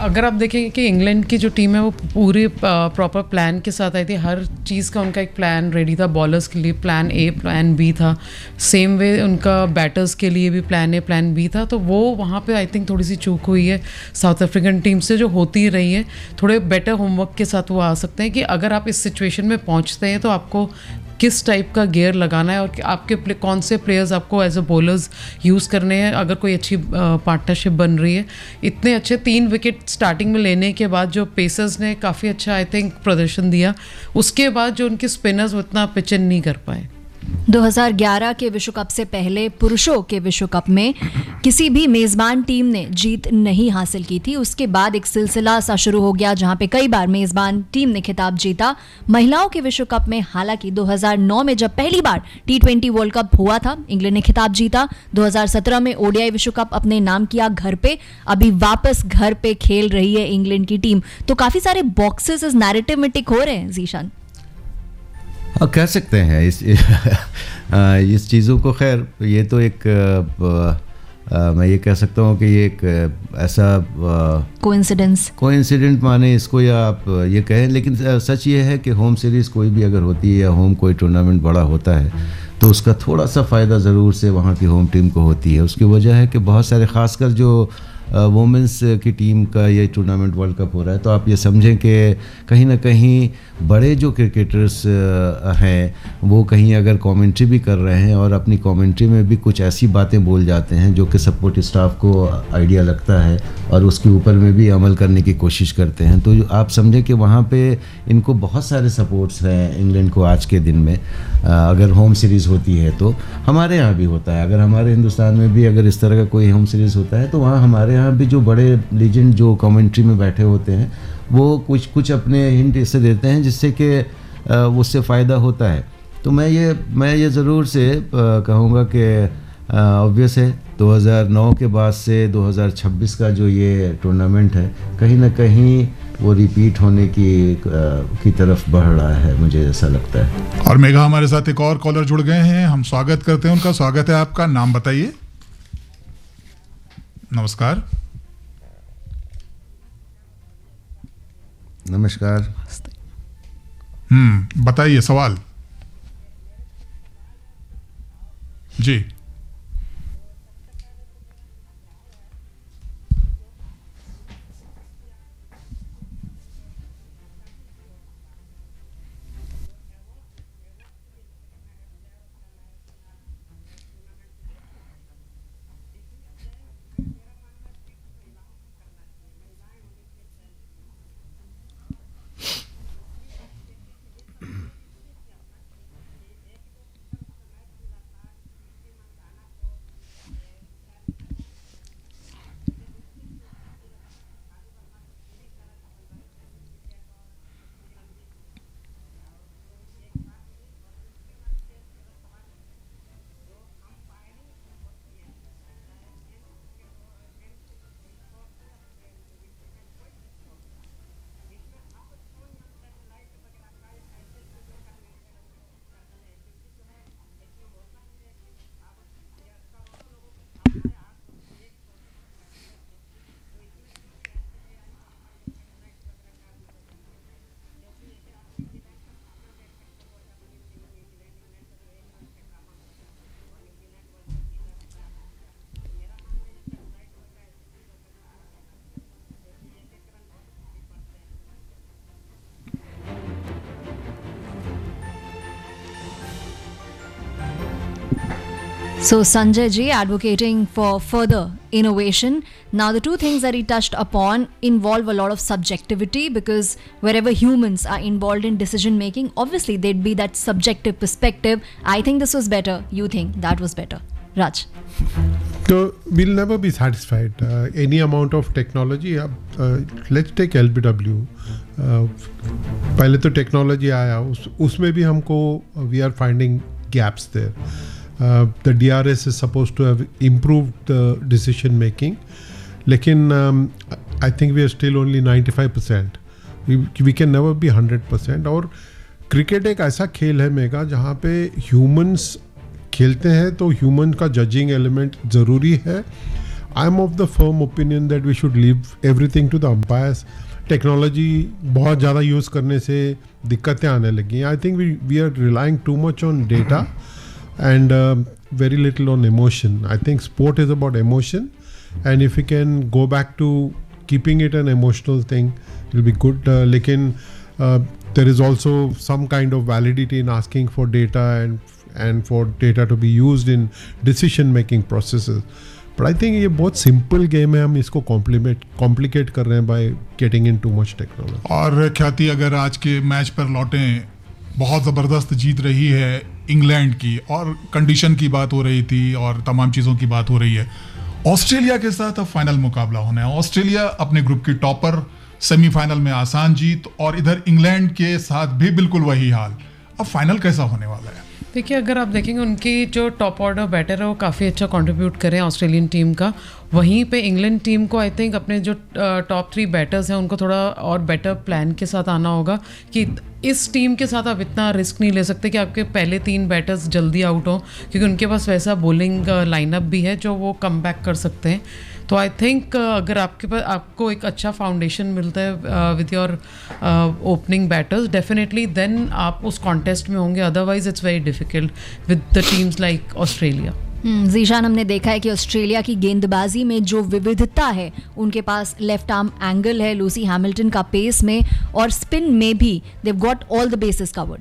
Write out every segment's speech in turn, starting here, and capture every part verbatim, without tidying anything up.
अगर आप देखें कि इंग्लैंड की जो टीम है वो पूरे प्रॉपर प्लान के साथ आई थी, हर चीज़ का उनका एक प्लान रेडी था, बॉलर्स के लिए प्लान ए प्लान बी था, सेम वे उनका बैटर्स के लिए भी प्लान ए प्लान बी था। तो वो वहाँ पे आई थिंक थोड़ी सी चूक हुई है साउथ अफ्रीकन टीम से, जो होती रही है। थोड़े बेटर होमवर्क के साथ वो आ सकते हैं कि अगर आप इस सिचुएशन में पहुँचते हैं तो आपको किस टाइप का गियर लगाना है और आपके प्ले, कौन से प्लेयर्स आपको एज अ बॉलर्स यूज़ करने हैं अगर कोई अच्छी पार्टनरशिप बन रही है। इतने अच्छे तीन विकेट स्टार्टिंग में लेने के बाद जो पेसर्स ने काफ़ी अच्छा आई थिंक प्रदर्शन दिया, उसके बाद जो उनके स्पिनर्स वो इतना पिच इन नहीं कर पाए। दो हज़ार ग्यारह के विश्व कप से पहले पुरुषों के विश्व कप में किसी भी मेज़बान टीम ने जीत नहीं हासिल की थी। उसके बाद एक सिलसिला सा शुरू हो गया जहां पे कई बार मेज़बान टीम ने खिताब जीता। महिलाओं के विश्व कप में हालांकि दो हज़ार नौ में जब पहली बार टी ट्वेंटी वर्ल्ड कप हुआ था, इंग्लैंड ने खिताब जीता। दो हज़ार सत्रह में ओडीआई विश्व कप अपने नाम किया घर पे, अभी वापस घर पे खेल रही है इंग्लैंड की टीम। तो काफ़ी सारे बॉक्सेस इस नैरेटिव में टिक हो रहे हैं जीशान। हाँ, कह सकते हैं इस इस चीज़ों को। खैर ये तो एक आ, आ, मैं ये कह सकता हूँ कि ये एक ऐसा कोइंसिडेंस कोइंसिडेंट माने इसको, या आप ये कहें, लेकिन सच ये है कि होम सीरीज़ कोई भी अगर होती है या होम कोई टूर्नामेंट बड़ा होता है तो उसका थोड़ा सा फ़ायदा ज़रूर से वहाँ की होम टीम को होती है। उसकी वजह है कि बहुत सारे ख़ासकर जो वुमेंस की टीम का ये टूर्नामेंट वर्ल्ड कप हो रहा है, तो आप ये समझें कि कहीं ना कहीं बड़े जो क्रिकेटर्स हैं वो कहीं अगर कमेंट्री भी कर रहे हैं और अपनी कमेंट्री में भी कुछ ऐसी बातें बोल जाते हैं जो कि सपोर्ट स्टाफ को आइडिया लगता है और उसके ऊपर में भी अमल करने की कोशिश करते हैं। तो आप समझें कि वहाँ पे इनको बहुत सारे सपोर्ट्स हैं इंग्लैंड को आज के दिन में। अगर होम सीरीज़ होती है तो हमारे यहाँ भी होता है, अगर हमारे हिंदुस्तान में भी अगर इस तरह का कोई होम सीरीज़ होता है तो वहाँ हमारे यहाँ भी जो बड़े लीजेंड जो कमेंट्री में बैठे होते हैं वो कुछ कुछ अपने हिंट इससे देते हैं जिससे कि उससे फ़ायदा होता है। तो मैं ये मैं ये ज़रूर से कहूँगा कि ऑब्वियस है दो हज़ार नौ के बाद से दो हज़ार छब्बीस का जो ये टूर्नामेंट है कहीं ना कहीं वो रिपीट होने की की तरफ बढ़ रहा है, मुझे ऐसा लगता है। और मेघा हमारे साथ एक और कॉलर जुड़ गए हैं, हम स्वागत करते हैं उनका। स्वागत है आपका, नाम बताइए। नमस्कार। नमस्कार। हम्म बताइए सवाल जी। So Sanjay ji advocating for further innovation. Now the two things that he touched upon involve a lot of subjectivity, because wherever humans are involved in decision making, obviously there'd be that subjective perspective. I think this was better, you think that was better. Raj. So we'll never be satisfied. Uh, any amount of technology, uh, uh, let's take L B W. Uh, पहले तो technology आया, उस उसमें भी हमको we are finding gaps there. Uh, the D R S is supposed to have improved the decision making, लेकिन um, I think we are still only ninety-five percent. We, we can never be one hundred percent. और cricket एक ऐसा खेल है mega जहाँ पे humans खेलते हैं तो ह्यूमन का जजिंग एलिमेंट ज़रूरी है, I am of the firm opinion that we should leave everything to the umpires. Technology बहुत ज़्यादा यूज़ करने से दिक्कतें आने लगी हैं. I think we we are relying too much on data and uh, very little on emotion. I think sport is about emotion, and if we can go back to keeping it an emotional thing, it will be good. Uh, lekin uh, there is also some kind of validity in asking for data and and for data to be used in decision making processes. But I think ये बहुत simple game है, हम इसको complicate complicate कर रहे हैं by getting in too much technology. और ख्याति अगर आज के मैच पर लौटें, बहुत ज़बरदस्त जीत रही है इंग्लैंड की, और कंडीशन की बात हो रही थी और तमाम चीज़ों की बात हो रही है. ऑस्ट्रेलिया के साथ अब फाइनल मुकाबला होना है. ऑस्ट्रेलिया अपने ग्रुप की टॉपर, सेमीफाइनल में आसान जीत, और इधर इंग्लैंड के साथ भी बिल्कुल वही हाल. अब फाइनल कैसा होने वाला है? देखिए, अगर आप देखेंगे उनकी जो टॉप ऑर्डर बैटर है वो काफ़ी अच्छा कंट्रीब्यूट कर रहे हैं ऑस्ट्रेलियन टीम का. वहीं पे इंग्लैंड टीम को आई थिंक अपने जो टॉप थ्री बैटर्स हैं उनको थोड़ा और बेटर प्लान के साथ आना होगा कि इस टीम के साथ आप इतना रिस्क नहीं ले सकते कि आपके पहले तीन बैटर्स जल्दी आउट हों, क्योंकि उनके पास वैसा बॉलिंग लाइनअप भी है जो वो कम बैक कर सकते हैं. तो आई थिंक अगर आपके पास आपको एक अच्छा फाउंडेशन मिलता है with your opening batters, definitely then आप उस कॉन्टेस्ट में होंगे. Otherwise it's very difficult with the teams like Australia. Zeeshan, हमने देखा है कि ऑस्ट्रेलिया की गेंदबाजी में जो विविधता है, उनके पास लेफ्ट आर्म एंगल है लूसी हैमिल्टन का पेस में, और स्पिन में भी they have got all the basis covered.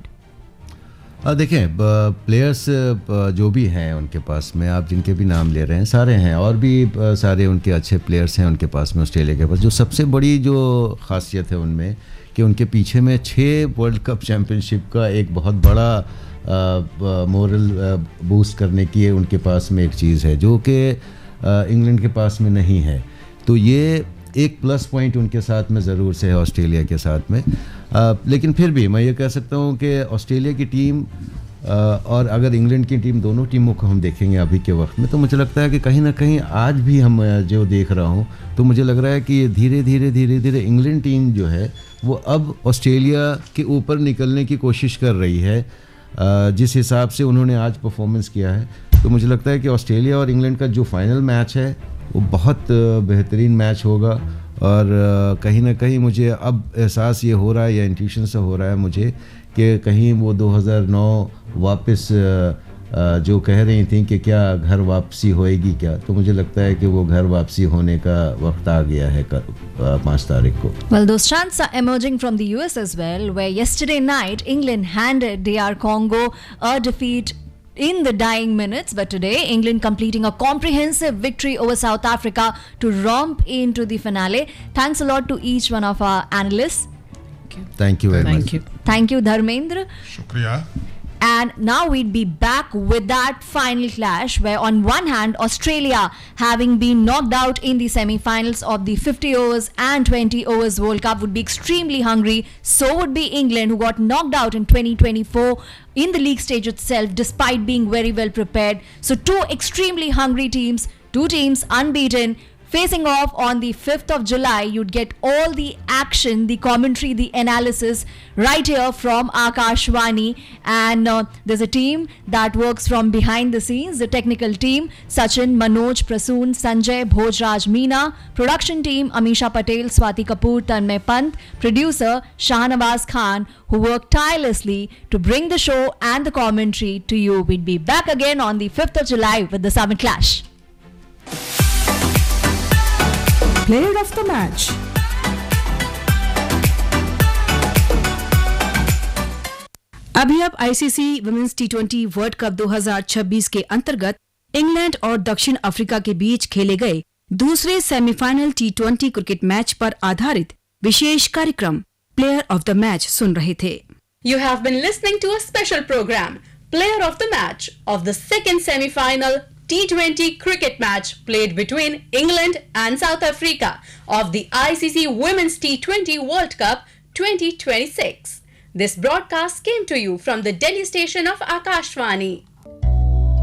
देखें, प्लेयर्स जो भी हैं उनके पास में, आप जिनके भी नाम ले रहे हैं सारे हैं, और भी सारे उनके अच्छे प्लेयर्स हैं उनके पास में ऑस्ट्रेलिया के पास. जो सबसे बड़ी जो खासियत है उनमें कि उनके पीछे में छः वर्ल्ड कप चैम्पियनशिप का एक बहुत बड़ा मोरल बूस्ट करने की है उनके पास में एक चीज़ है जो कि इंग्लैंड के पास में नहीं है. तो ये एक प्लस पॉइंट उनके साथ में ज़रूर से है ऑस्ट्रेलिया के साथ में. आ, लेकिन फिर भी मैं ये कह सकता हूँ कि ऑस्ट्रेलिया की टीम आ, और अगर इंग्लैंड की टीम, दोनों टीमों को हम देखेंगे अभी के वक्त में, तो मुझे लगता है कि कहीं ना कहीं आज भी हम जो देख रहा हूँ तो मुझे लग रहा है कि धीरे धीरे धीरे धीरे इंग्लैंड टीम जो है वो अब ऑस्ट्रेलिया के ऊपर निकलने की कोशिश कर रही है. आ, जिस हिसाब से उन्होंने आज परफॉर्मेंस किया है, तो मुझे लगता है कि ऑस्ट्रेलिया और इंग्लैंड का जो फाइनल मैच है वो बहुत बेहतरीन मैच होगा. और कहीं ना कहीं मुझे अब एहसास ये हो रहा है, या इंट्यूशन से हो रहा है मुझे, कि कहीं वो दो हज़ार नौ वापस जो कह रही थी कि क्या घर वापसी होएगी क्या, तो मुझे लगता है कि वो घर वापसी होने का वक्त आ गया है पाँच तारीख को. Well, those chants are emerging from the U S as well, where yesterday night England handed D R Congo a defeat in the dying minutes, but today England completing a comprehensive victory over South Africa to romp into the finale. Thanks a lot to each one of our analysts. Thank you very Thank much. you. Thank you, Dharmendra. शुक्रिया. And now we'd be back with that final clash where on one hand Australia, having been knocked out in the semi-finals of the fifty overs and twenty overs World Cup, would be extremely hungry. So would be England, who got knocked out in twenty twenty-four in the league stage itself despite being very well prepared. So two extremely hungry teams, two teams unbeaten, facing off on the fifth of July. You'd get all the action, the commentary, the analysis right here from Akashvani. And uh, there's a team that works from behind the scenes, the technical team, Sachin, Manoj, Prasoon, Sanjay, Bhojraj, Meena, production team, Amisha Patel, Swati Kapoor, Tanmay Pant, producer, Shahnawaz Khan, who work tirelessly to bring the show and the commentary to you. We'd be back again on the fifth of July with the Summer Clash. Player of the match. अभी अब ICC women's T twenty world cup दो हज़ार छब्बीस के अंतर्गत England और दक्षिण Africa के बीच खेले गए दूसरे semifinal T twenty cricket match पर आधारित विशेष कार्यक्रम प्लेयर ऑफ द मैच सुन रहे थे. You have been listening to a special program, Player of the Match, of the second semi-final T twenty cricket match played between England and South Africa of the I C C Women's T twenty World Cup twenty twenty-six. This broadcast came to you from the Delhi station of Akashvani.